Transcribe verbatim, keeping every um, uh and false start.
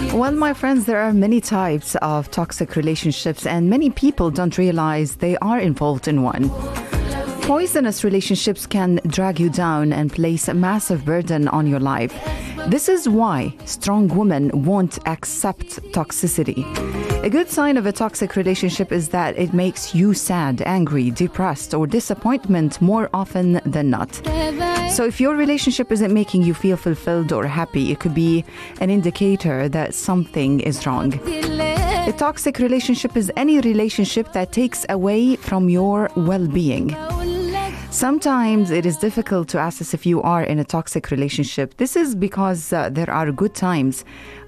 Well, my friends, there are many types of toxic relationships, and many people don't realize they are involved in one. Poisonous relationships can drag you down and place a massive burden on your life. This is why strong women won't accept toxicity. A good sign of a toxic relationship is that it makes you sad, angry, depressed, or disappointment more often than not. So if your relationship isn't making you feel fulfilled or happy, it could be an indicator that something is wrong. A toxic relationship is any relationship that takes away from your well-being. Sometimes it is difficult to assess if you are in a toxic relationship. This is because uh, there are good times,